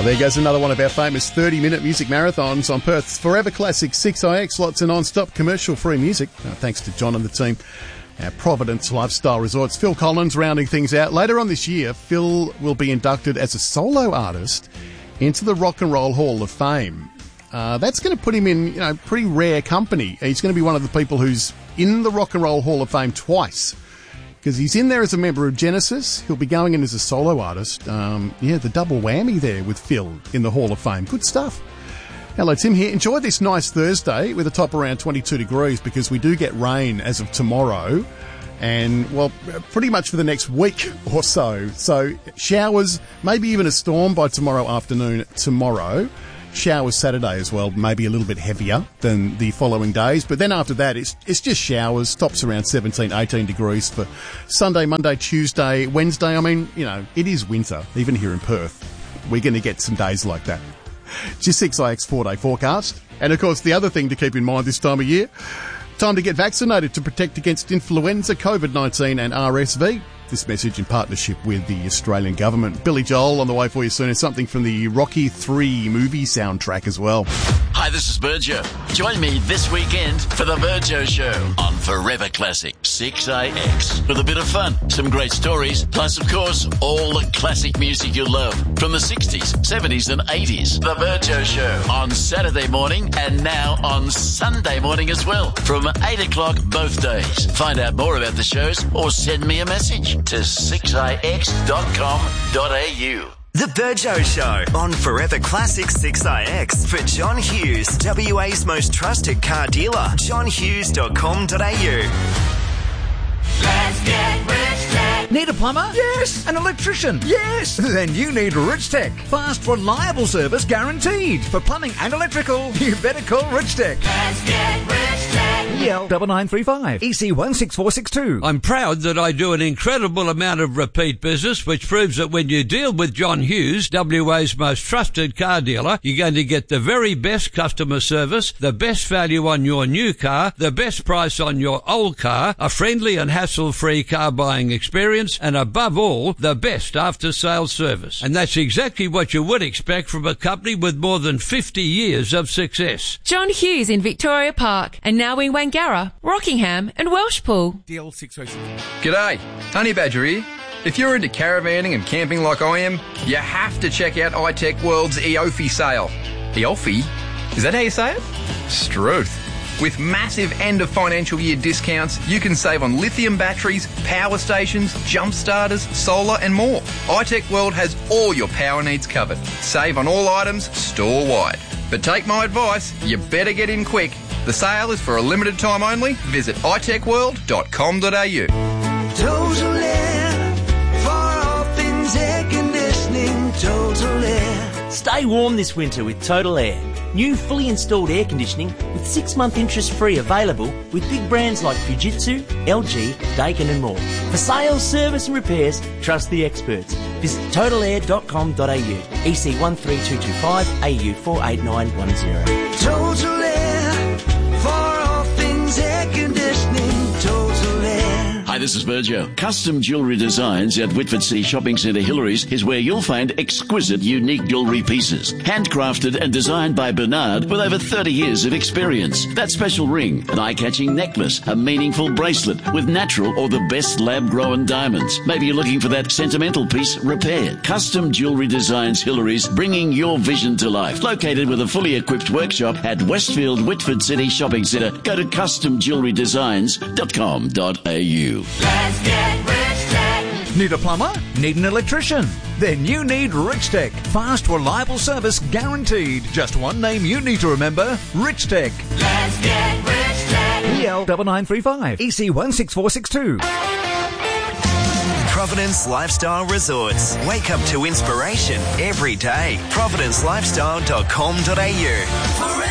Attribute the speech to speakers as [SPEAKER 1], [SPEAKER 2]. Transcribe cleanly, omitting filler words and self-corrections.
[SPEAKER 1] There goes another one of our famous 30-minute music marathons on Perth's Forever Classic 6IX. Lots of non-stop commercial-free music. Thanks to John and the team at Providence Lifestyle Resorts. Phil Collins rounding things out. Later on this year, Phil will be inducted as a solo artist into the Rock and Roll Hall of Fame. That's going to put him in, pretty rare company. He's going to be one of the people who's in the Rock and Roll Hall of Fame twice, because he's in there as a member of Genesis. He'll be going in as a solo artist. The double whammy there with Phil in the Hall of Fame. Good stuff. Hello, Tim here. Enjoy this nice Thursday with a top around 22 degrees, because we do get rain as of tomorrow and, pretty much for the next week or so. So showers, maybe even a storm by tomorrow afternoon tomorrow. Showers Saturday as well, maybe a little bit heavier than the following days. But then after that, it's just showers, tops around 17, 18 degrees for Sunday, Monday, Tuesday, Wednesday. I mean, it is winter, even here in Perth. We're going to get some days like that. Just 6IX 4-day forecast. And of course, the other thing to keep in mind this time of year, time to get vaccinated to protect against influenza, COVID-19 and RSV. This message in partnership with the Australian government. Billy Joel on the way for you soon, and something from the Rocky 3 movie soundtrack as well.
[SPEAKER 2] Hi, this is Virgio. Join me this weekend for the Virgio Show on Forever Classic 6IX. With a bit of fun, some great stories, plus, of course, all the classic music you love from the 60s, 70s and 80s. The Virgio Show on Saturday morning and now on Sunday morning as well from 8 o'clock both days. Find out more about the shows or send me a message to 6ix.com.au.
[SPEAKER 3] The Virgio Show on Forever Classic 6IX for John Hughes, WA's most trusted car dealer. johnhughes.com.au.
[SPEAKER 4] Let's get Rich Tech.
[SPEAKER 5] Need a plumber? Yes. An electrician? Yes. Then you need Rich Tech. Fast, reliable service guaranteed. For plumbing and electrical, you better call Rich Tech.
[SPEAKER 4] Let's get Rich Tech.
[SPEAKER 5] EL 9935 EC 16462.
[SPEAKER 6] I'm proud that I do an incredible amount of repeat business, which proves that when you deal with John Hughes, WA's most trusted car dealer, you're going to get the very best customer service, the best value on your new car, the best price on your old car, a friendly and hassle-free car buying experience, and above all, the best after-sales service. And that's exactly what you would expect from a company with more than 50 years of success.
[SPEAKER 7] John Hughes in Victoria Park, and now in Wangara, Rockingham and Welshpool.
[SPEAKER 8] DL 606. G'day, Honey Badger here. If you're into caravanning and camping like I am, you have to check out iTech World's EOFI sale. EOFI? Is that how you say it? Struth. With massive end of financial year discounts, you can save on lithium batteries, power stations, jump starters, solar and more. iTech World has all your power needs covered. Save on all items store-wide. But take my advice, you better get in quick. The sale is for a limited time only. Visit itechworld.com.au.
[SPEAKER 9] Total Air, for all things air conditioning, Total Air.
[SPEAKER 10] Stay warm this winter with Total Air. New fully installed air conditioning with 6-month interest-free available with big brands like Fujitsu, LG, Daikin and more. For sales, service and repairs, trust the experts. Visit totalair.com.au, EC 13225, AU 48910.
[SPEAKER 9] Total Air, for all things air conditioning, Total Air.
[SPEAKER 2] Hi, this is Virgio. Custom Jewellery Designs at Whitford City Shopping Centre Hillary's is where you'll find exquisite, unique jewellery pieces. Handcrafted and designed by Bernard with over 30 years of experience. That special ring, an eye-catching necklace, a meaningful bracelet with natural or the best lab-grown diamonds. Maybe you're looking for that sentimental piece repaired. Custom Jewellery Designs Hillary's, bringing your vision to life. Located with a fully equipped workshop at Westfield Whitford City Shopping Centre. Go to customjewellerydesigns.com.au.
[SPEAKER 4] Let's get Rich Tech.
[SPEAKER 5] Need a plumber? Need an electrician? Then you need Rich Tech. Fast, reliable service guaranteed. Just one name you need to remember, Rich Tech.
[SPEAKER 4] Let's get Rich Tech.
[SPEAKER 5] EL 9935 EC 16462.
[SPEAKER 3] Providence Lifestyle Resorts. Wake up to inspiration every day. providencelifestyle.com.au.